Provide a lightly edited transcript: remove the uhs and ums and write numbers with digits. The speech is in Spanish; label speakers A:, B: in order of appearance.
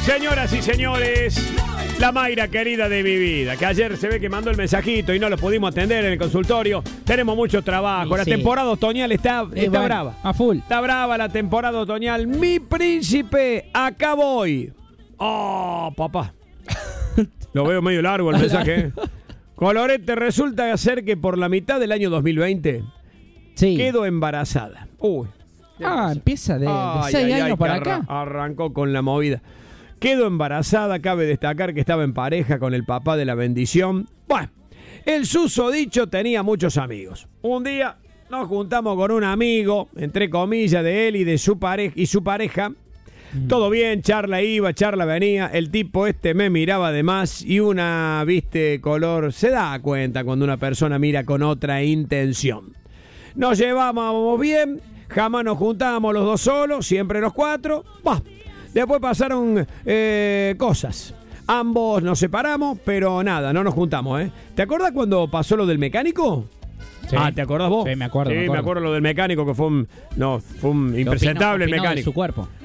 A: Señoras y señores, la Mayra querida de mi vida, que ayer se ve que mandó el mensajito y no lo pudimos atender en el consultorio. Tenemos mucho trabajo.
B: Sí,
A: La
B: sí.
A: temporada otoñal está
B: Bueno,
A: brava.
B: a full.
A: Está brava la temporada otoñal. Mi príncipe, acá voy. Oh, papá. Lo veo medio largo el mensaje. Colorete, resulta ser que por la mitad del año 2020
B: Sí.
A: quedo embarazada. Uy.
B: Empieza de 6 años para
A: que
B: acá.
A: Arrancó con la movida. Quedó embarazada, cabe destacar que estaba en pareja con el papá de la bendición. Bueno, el susodicho tenía muchos amigos. Un día nos juntamos con un amigo, entre comillas, de él y de su pareja. Todo bien, charla iba, charla venía. El tipo me miraba de más y color. Se da cuenta cuando una persona mira con otra intención. Nos llevábamos bien, jamás nos juntábamos los dos solos, siempre los cuatro. Bah. Después pasaron cosas. Ambos nos separamos, pero nada, no nos juntamos, ¿eh? ¿Te acuerdas cuando pasó lo del mecánico?
B: Sí.
A: ¿te acordás vos?
B: Sí, me acuerdo.
A: Sí, me acuerdo lo del mecánico, que fue un impresentable el
B: Opinó de
A: mecánico.
B: su cuerpo.